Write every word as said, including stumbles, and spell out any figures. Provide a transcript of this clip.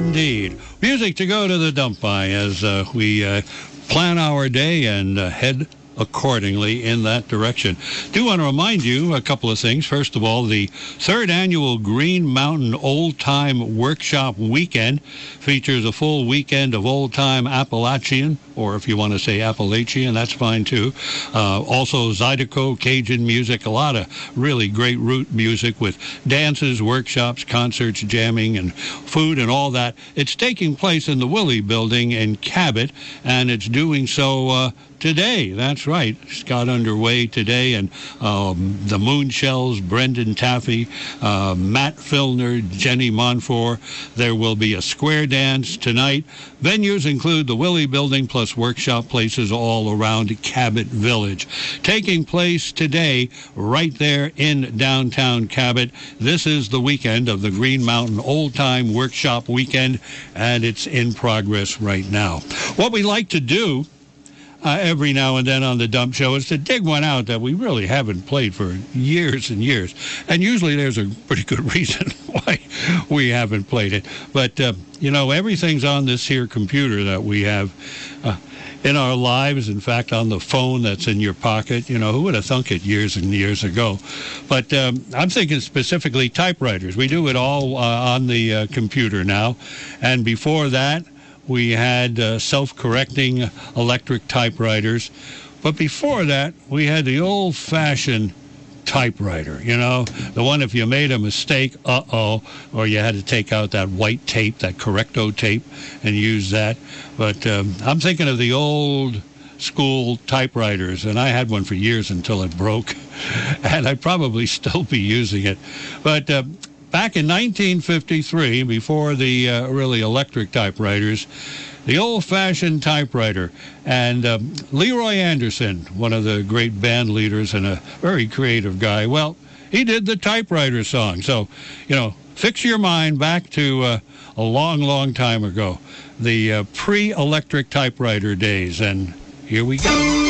indeed. Music to go to the dump by as uh, we uh, plan our day and uh, head accordingly in that direction. Do want to remind you a couple of things. First of all, the third annual Green Mountain Old Time Workshop Weekend features a full weekend of old time Appalachian, or if you want to say Appalachian, that's fine too. Uh, also Zydeco, Cajun music, a lot of really great root music with dances, workshops, concerts, jamming, and food and all that. It's taking place in the Willie Building in Cabot, and it's doing so uh, today. That's right. It's got underway today, and um, the Moonshells, Brendan Taffy, uh, Matt Filner, Jenny Monfort. There will be a square dance tonight. Venues include the Willie Building plus workshop places all around Cabot Village. Taking place today right there in downtown Cabot. This is the weekend of the Green Mountain Old Time Workshop Weekend, and it's in progress right now. What we like to do Uh, every now and then on the Dump Show is to dig one out that we really haven't played for years and years. And usually there's a pretty good reason why we haven't played it. But, uh, you know, everything's on this here computer that we have uh, in our lives. In fact, on the phone that's in your pocket. You know, who would have thunk it years and years ago? But um, I'm thinking specifically typewriters. We do it all uh, on the uh, computer now. And before that, we had uh, self-correcting electric typewriters. But before that, we had the old-fashioned typewriter, you know, the one if you made a mistake, uh-oh, or you had to take out that white tape, that Correcto tape, and use that. But um, I'm thinking of the old school typewriters, and I had one for years until it broke, and I'd probably still be using it. But uh, back in nineteen fifty-three, before the uh, really electric typewriters, the old-fashioned typewriter. And um, Leroy Anderson, one of the great band leaders and a very creative guy, well, he did the typewriter song. So, you know, fix your mind back to uh, a long, long time ago, the uh, pre-electric typewriter days. And here we go.